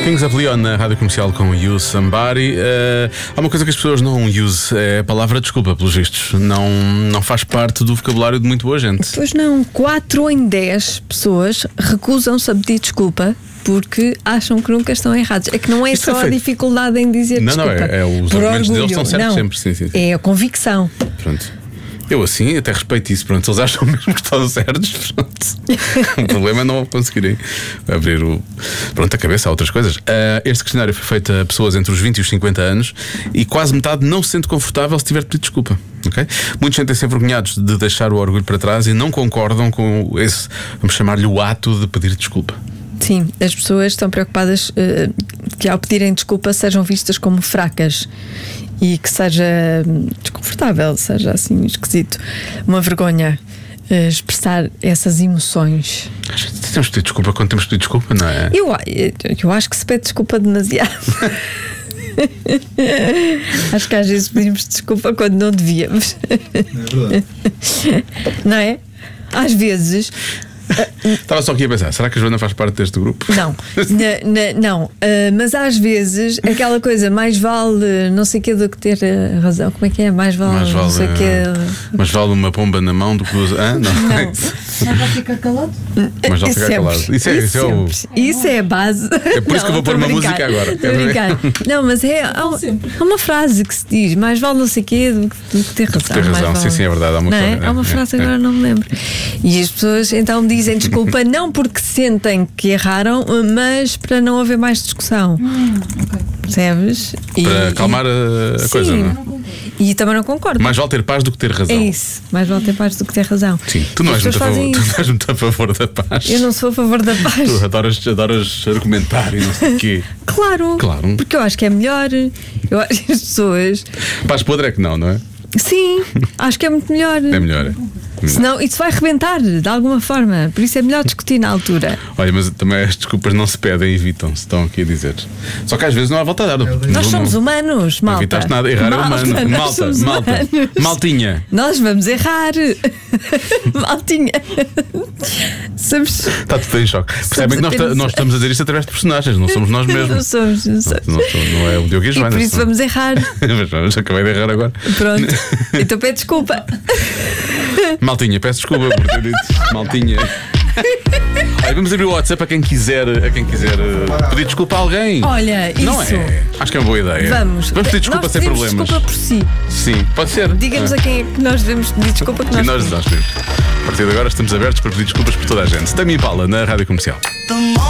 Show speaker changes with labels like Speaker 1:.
Speaker 1: Kings of Leon na Rádio Comercial com You Somebody. Há uma coisa que as pessoas não usam, é a palavra desculpa, pelos vistos. Não faz parte do vocabulário de muito boa gente.
Speaker 2: Pois não, 4 em 10 pessoas recusam-se a pedir desculpa porque acham que nunca estão errados. É que não é
Speaker 1: Isto
Speaker 2: só
Speaker 1: é
Speaker 2: a dificuldade em dizer
Speaker 1: Não,
Speaker 2: desculpa.
Speaker 1: os
Speaker 2: por
Speaker 1: argumentos
Speaker 2: orgulho,
Speaker 1: deles estão certos
Speaker 2: não.
Speaker 1: sempre. Sim.
Speaker 2: É a convicção.
Speaker 1: Pronto. Eu assim até respeito isso. Pronto, eles acham mesmo que estão certos. Pronto. O problema é não conseguirem abrir a cabeça a outras coisas. Este questionário foi feito a pessoas entre os 20 e os 50 anos e quase metade não se sente confortável se tiver de pedir desculpa. Okay? Muitos sentem-se envergonhados de deixar o orgulho para trás e não concordam com esse, vamos chamar-lhe, o ato de pedir desculpa.
Speaker 2: Sim, as pessoas estão preocupadas que ao pedirem desculpa sejam vistas como fracas e que seja desconfortável, seja assim esquisito, uma vergonha expressar essas emoções.
Speaker 1: Temos de pedir desculpa quando temos de pedir desculpa, não é?
Speaker 2: Eu acho que se pede desculpa demasiado. Acho que às vezes pedimos desculpa quando não devíamos.
Speaker 3: É verdade.
Speaker 2: Não é? Às vezes.
Speaker 1: Estava só aqui a pensar, será que a Joana faz parte deste grupo?
Speaker 2: Não, não. Mas às vezes aquela coisa, mais vale não sei o que do que ter razão. Como é que é? Mais vale não sei o que.
Speaker 1: Mas vale uma pomba na mão do que duas. Não.
Speaker 3: Não vai ficar calado?
Speaker 1: Mas não ficar calado.
Speaker 2: Isso é a base.
Speaker 1: É por isso que eu vou pôr uma música agora.
Speaker 2: Estou a brincar. Não, mas há uma frase que se diz: mais vale não sei o que do que ter razão.
Speaker 1: Ter razão, sim, é verdade.
Speaker 2: Há uma frase, agora não me lembro. E as pessoas então dizem desculpa não porque sentem que erraram, mas para não haver mais discussão.
Speaker 3: Okay.
Speaker 1: Para
Speaker 2: Percebes?
Speaker 1: acalmar a coisa, não é?
Speaker 2: E também não concordo.
Speaker 1: Mais vale ter paz do que ter razão.
Speaker 2: É isso, mais vale ter paz do que ter razão.
Speaker 1: Sim, tu não és muito a favor da paz.
Speaker 2: Eu não sou a favor da paz.
Speaker 1: Tu adoras argumentar e não sei o quê.
Speaker 2: Claro, porque eu acho que é melhor. Eu acho que as pessoas.
Speaker 1: Paz podre é que não é?
Speaker 2: Sim, acho que é muito melhor.
Speaker 1: É melhor.
Speaker 2: Senão isso vai arrebentar de alguma forma. Por isso é melhor discutir na altura.
Speaker 1: Olha, mas também as desculpas não se pedem, evitam-se, estão aqui a dizer. Só que às vezes não há volta a dar.
Speaker 2: Nós somos humanos, malta.
Speaker 1: Não evitaste nada, errar é humano. Malta. Maltinha.
Speaker 2: Nós vamos errar. Maltinha.
Speaker 1: Está tudo em choque. Percebem que nós estamos a dizer isto através de personagens, não somos nós mesmos.
Speaker 2: Não somos.
Speaker 1: Não é o Diogo e a Joana.
Speaker 2: Por isso vamos errar.
Speaker 1: Mas acabei de errar agora.
Speaker 2: Pronto. Então pede desculpa.
Speaker 1: Maltinha, peço desculpa por ter dito. Maltinha. Olha, vamos abrir o WhatsApp a quem quiser pedir desculpa a alguém.
Speaker 2: Olha,
Speaker 1: não
Speaker 2: isso.
Speaker 1: Acho que é uma boa ideia.
Speaker 2: Vamos
Speaker 1: pedir desculpa sem problemas.
Speaker 2: Desculpa por si.
Speaker 1: Sim, pode ser.
Speaker 2: Digamos a quem é que nós devemos pedir desculpa. Que
Speaker 1: nós pedimos. A partir de agora estamos abertos para pedir desculpas por toda a gente. Tami Impala na Rádio Comercial.